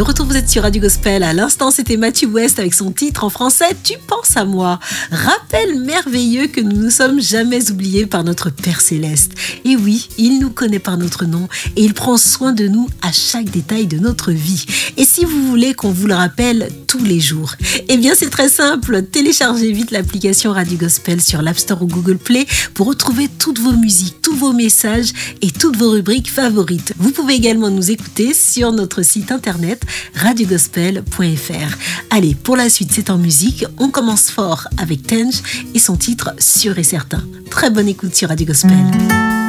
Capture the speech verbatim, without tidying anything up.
De retour, vous êtes sur Radio Gospel. À l'instant, c'était Matthew West avec son titre en français « Tu penses à moi ». Rappel merveilleux que nous ne sommes jamais oubliés par notre Père Céleste. Et oui, il nous connaît par notre nom et il prend soin de nous à chaque détail de notre vie. Et si vous voulez qu'on vous le rappelle tous les jours, eh bien c'est très simple. Téléchargez vite l'application Radio Gospel sur l'App Store ou Google Play pour retrouver toutes vos musiques, tous vos messages et toutes vos rubriques favorites. Vous pouvez également nous écouter sur notre site internet radio gospel point f r. Allez, pour la suite, c'est en musique. On commence fort avec Tenj et son titre Sûr et Certain. Très bonne écoute sur Radio Gospel.